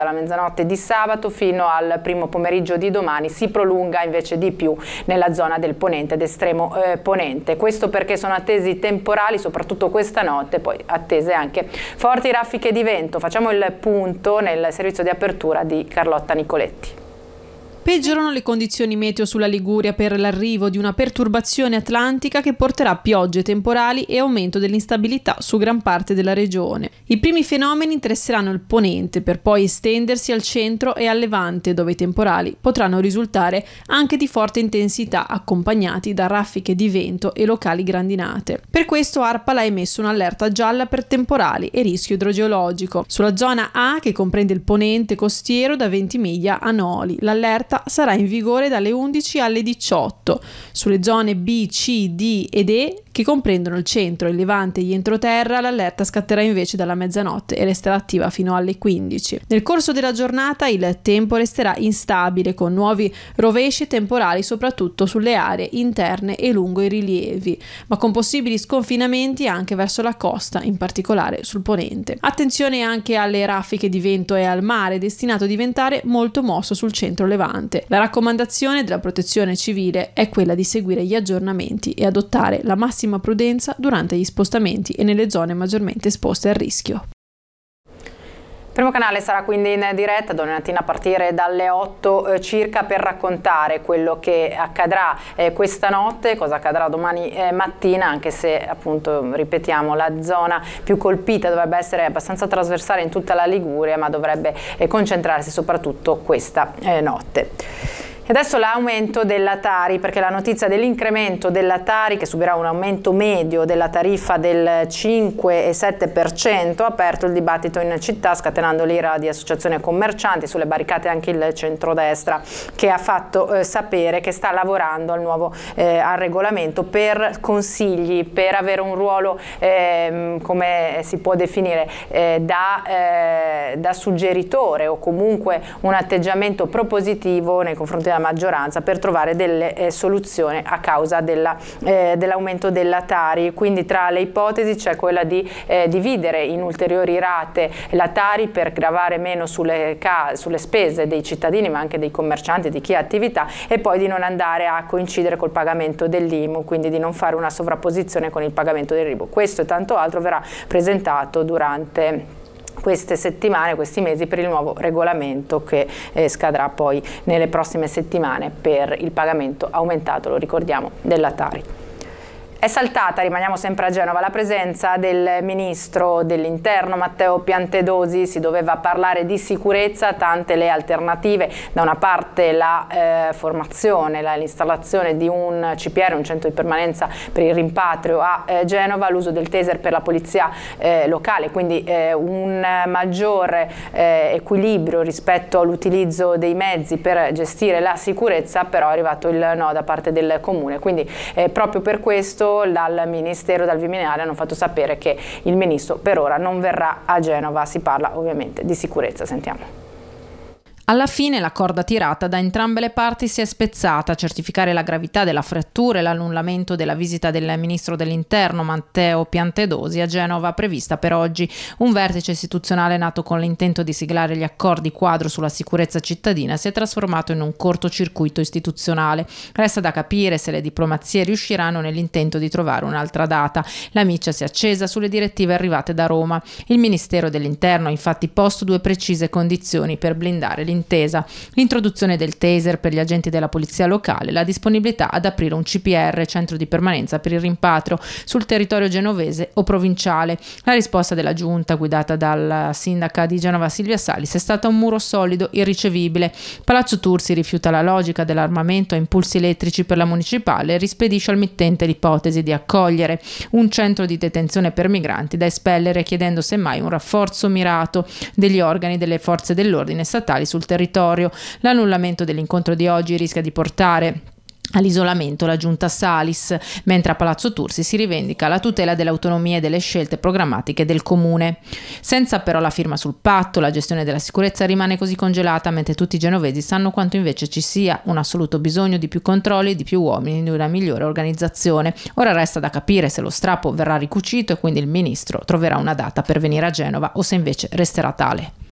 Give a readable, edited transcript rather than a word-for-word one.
dalla mezzanotte di sabato fino al primo pomeriggio di domani si prolunga invece di più nella zona del ponente ed estremo ponente. Questo perché sono attesi temporali, soprattutto questa notte, poi attese anche forti raffiche di vento. Facciamo il punto nel servizio di apertura di Carlotta Nicoletti. Peggiorano le condizioni meteo sulla Liguria per l'arrivo di una perturbazione atlantica che porterà piogge temporali e aumento dell'instabilità su gran parte della regione. I primi fenomeni interesseranno il ponente per poi estendersi al centro e al levante, dove i temporali potranno risultare anche di forte intensità, accompagnati da raffiche di vento e locali grandinate. Per questo ARPAL ha emesso un'allerta gialla per temporali e rischio idrogeologico. Sulla zona A, che comprende il ponente costiero da Ventimiglia a Noli, l'allerta sarà in vigore dalle 11 alle 18. Sulle zone B, C, D ed E, che comprendono il centro, il levante e gli entroterra, l'allerta scatterà invece dalla mezzanotte e resterà attiva fino alle 15. Nel corso della giornata il tempo resterà instabile, con nuovi rovesci temporali soprattutto sulle aree interne e lungo i rilievi, ma con possibili sconfinamenti anche verso la costa, in particolare sul ponente. Attenzione anche alle raffiche di vento e al mare, destinato a diventare molto mosso sul centro levante. La raccomandazione della Protezione Civile è quella di seguire gli aggiornamenti e adottare la massima prudenza durante gli spostamenti e nelle zone maggiormente esposte al rischio. Primo canale sarà quindi in diretta domani mattina a partire dalle 8 circa per raccontare quello che accadrà questa notte, cosa accadrà domani mattina, anche se appunto ripetiamo la zona più colpita dovrebbe essere abbastanza trasversale in tutta la Liguria, ma dovrebbe concentrarsi soprattutto questa notte. Adesso l'aumento della Tari, perché la notizia dell'incremento della Tari, che subirà un aumento medio della tariffa del 5,7%, ha aperto il dibattito in città, scatenando l'ira di associazioni commercianti, sulle barricate anche il centrodestra, che ha fatto sapere che sta lavorando al nuovo al regolamento per consigli, per avere un ruolo, come si può definire, da suggeritore o comunque un atteggiamento propositivo nei confronti della maggioranza per trovare delle soluzioni a causa dell'aumento della Tari. Quindi tra le ipotesi c'è quella di dividere in ulteriori rate la Tari per gravare meno sulle spese dei cittadini, ma anche dei commercianti, di chi ha attività, e poi di non andare a coincidere col pagamento dell'IMU, quindi di non fare una sovrapposizione con il pagamento dell'IMU. Questo e tanto altro verrà presentato durante queste settimane, questi mesi, per il nuovo regolamento che scadrà poi nelle prossime settimane per il pagamento aumentato, lo ricordiamo, della Tari. È saltata, rimaniamo sempre a Genova, la presenza del ministro dell'Interno Matteo Piantedosi. Si doveva parlare di sicurezza, tante le alternative: da una parte la formazione, l'installazione di un CPR, un centro di permanenza per il rimpatrio a Genova, l'uso del taser per la polizia locale, quindi un maggiore equilibrio rispetto all'utilizzo dei mezzi per gestire la sicurezza, però è arrivato il no da parte del comune, quindi proprio per questo dal Ministero, dal Viminale, hanno fatto sapere che il ministro per ora non verrà a Genova. Si parla ovviamente di sicurezza, sentiamo. Alla fine la corda tirata da entrambe le parti si è spezzata. A certificare la gravità della frattura e l'annullamento della visita del ministro dell'Interno Matteo Piantedosi a Genova, prevista per oggi. Un vertice istituzionale nato con l'intento di siglare gli accordi quadro sulla sicurezza cittadina si è trasformato in un cortocircuito istituzionale. Resta da capire se le diplomazie riusciranno nell'intento di trovare un'altra data. La miccia si è accesa sulle direttive arrivate da Roma. Il Ministero dell'Interno ha infatti posto due precise condizioni per blindare l'intesa: l'introduzione del taser per gli agenti della polizia locale, la disponibilità ad aprire un CPR, centro di permanenza per il rimpatrio, sul territorio genovese o provinciale. La risposta della giunta, guidata dalla sindaca di Genova Silvia Salis, è stata un muro solido, irricevibile. Palazzo Tursi rifiuta la logica dell'armamento a impulsi elettrici per la municipale e rispedisce al mittente l'ipotesi di accogliere un centro di detenzione per migranti da espellere, chiedendo semmai un rafforzo mirato degli organi delle forze dell'ordine statali sul territorio. L'annullamento dell'incontro di oggi rischia di portare all'isolamento la giunta Salis, mentre a Palazzo Tursi si rivendica la tutela dell'autonomia e delle scelte programmatiche del comune. Senza però la firma sul patto, la gestione della sicurezza rimane così congelata, mentre tutti i genovesi sanno quanto invece ci sia un assoluto bisogno di più controlli, di più uomini, di una migliore organizzazione. Ora resta da capire se lo strappo verrà ricucito e quindi il ministro troverà una data per venire a Genova o se invece resterà tale.